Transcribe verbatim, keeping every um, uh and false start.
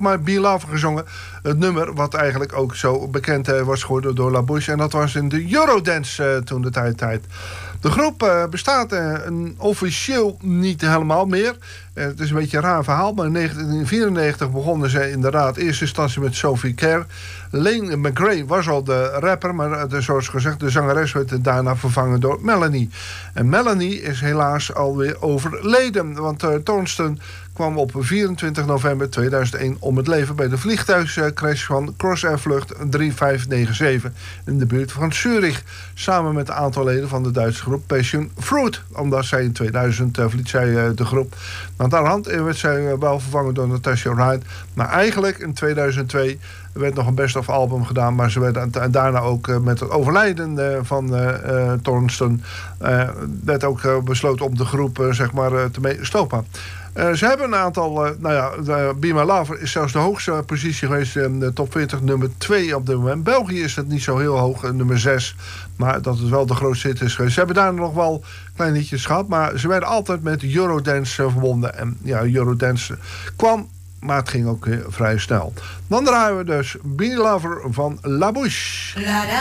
My Be Love gezongen. Het nummer wat eigenlijk ook zo bekend uh, was geworden door La Bouche. En dat was in de Eurodance uh, toen de tijd. tijd. De groep uh, bestaat uh, een officieel niet helemaal meer. Uh, het is een beetje een raar verhaal, maar in negentien vierennegentig begonnen ze inderdaad in eerste instantie met Sophie Kerr. Lane McRae was al de rapper, maar uh, zoals gezegd, de zangeres werd daarna vervangen door Melanie. En Melanie is helaas alweer overleden, want uh, Thornston kwam op vierentwintig november tweeduizend één om het leven bij de vliegtuigcrash van Crossair vlucht drie vijf negen zeven in de buurt van Zurich, samen met een aantal leden van de Duitse groep Passion Fruit, omdat zij in tweeduizend uh, verliet zij uh, de groep. Aan de hand werd zij uh, wel vervangen door Natasha Wright, maar eigenlijk in tweeduizend twee werd nog een best-of album gedaan, maar ze werden daarna ook uh, met het overlijden uh, van uh, uh, Thornston uh, werd ook uh, besloten om de groep uh, zeg maar uh, te mee stoppen. Uh, ze hebben een aantal, uh, nou ja, de Be My Lover is zelfs de hoogste positie geweest in de top veertig, nummer twee op dit moment. België is het niet zo heel hoog, nummer zes, maar dat het wel de grootste hit is geweest. Ze hebben daar nog wel kleine liedjes gehad, maar ze werden altijd met Eurodance uh, verbonden. En ja, Eurodance kwam, maar het ging ook weer vrij snel. Dan draaien we dus Be Lover van La Bouche.